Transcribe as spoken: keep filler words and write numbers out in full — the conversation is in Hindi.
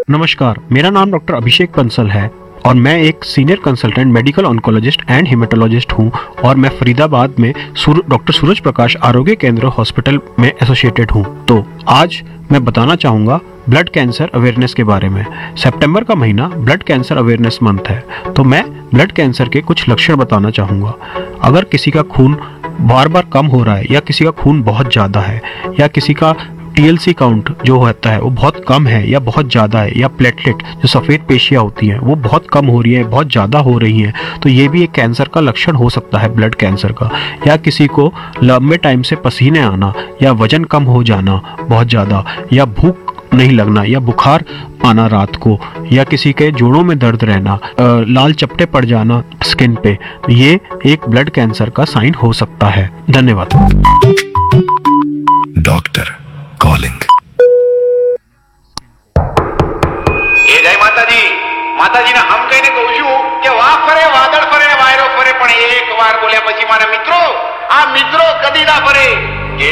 नमस्कार, मेरा नाम डॉक्टर अभिषेक बंसल है और मैं एक senior consultant medical oncologist and haematologist हूं और मैं फरीदाबाद में डॉक्टर सूरज प्रकाश आरोग्य केंद्र हॉस्पिटल में एसोसिएटेड हूं। तो आज मैं बताना चाहूँगा ब्लड कैंसर अवेयरनेस के बारे में। सितंबर का महीना ब्लड कैंसर अवेयरनेस मंथ है, तो मैं ब्लड कैंसर के कुछ लक्षण बताना चाहूँगा। अगर किसी का खून बार बार कम हो रहा है या किसी का खून बहुत ज़्यादा है या किसी का टी एल सी काउंट जो होता है वो बहुत कम है या बहुत ज़्यादा है, या प्लेटलेट जो सफ़ेद पेशियाँ होती हैं वो बहुत कम हो रही है, बहुत ज़्यादा हो रही हैं, तो ये भी एक कैंसर का लक्षण हो सकता है ब्लड कैंसर का। या किसी को लंबे टाइम से पसीने आना या वजन कम हो जाना बहुत ज़्यादा, या भूख नहीं लगना या बुखार आना रात को, या किसी के जोड़ों में दर्द रहना, लाल चपटे पड़ जाना स्किन पे, ये एक ब्लड कैंसर का साइन हो सकता है। धन्यवाद। Doctor calling. એ જય માતાજી માતાજીને હમ કહીને કહું છું કે વાહ ફરે વાદળ ફરે વાયરો ફરે પણ એક વાર બોલ્યા પછી મારા મિત્રો આ મિત્રો કદી ના ફરે।